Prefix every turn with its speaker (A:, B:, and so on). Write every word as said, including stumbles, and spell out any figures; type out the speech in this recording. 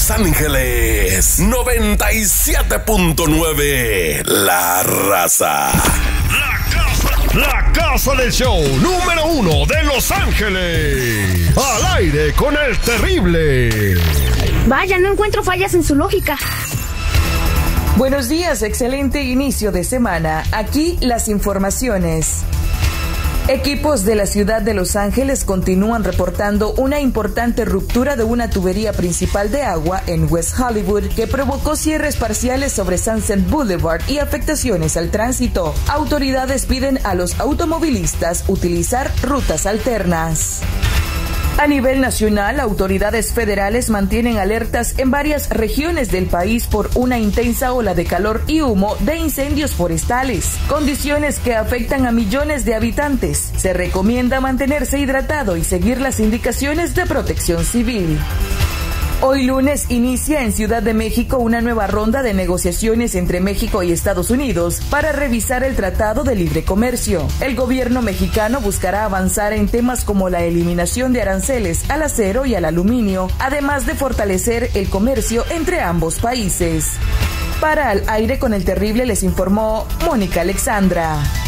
A: Los Ángeles, noventa y siete punto nueve, La Raza.
B: La casa, la casa del show número uno de Los Ángeles. Al aire con el terrible.
C: Vaya, no encuentro fallas en su lógica.
D: Buenos días, excelente inicio de semana. Aquí las informaciones. Equipos de la ciudad de Los Ángeles continúan reportando una importante ruptura de una tubería principal de agua en West Hollywood que provocó cierres parciales sobre Sunset Boulevard y afectaciones al tránsito. Autoridades piden a los automovilistas utilizar rutas alternas. A nivel nacional, autoridades federales mantienen alertas en varias regiones del país por una intensa ola de calor y humo de incendios forestales, condiciones que afectan a millones de habitantes. Se recomienda mantenerse hidratado y seguir las indicaciones de protección civil. Hoy lunes inicia en Ciudad de México una nueva ronda de negociaciones entre México y Estados Unidos para revisar el Tratado de Libre Comercio. El gobierno mexicano buscará avanzar en temas como la eliminación de aranceles al acero y al aluminio, además de fortalecer el comercio entre ambos países. Para Al Aire con el Terrible les informó Mónica Alexandra.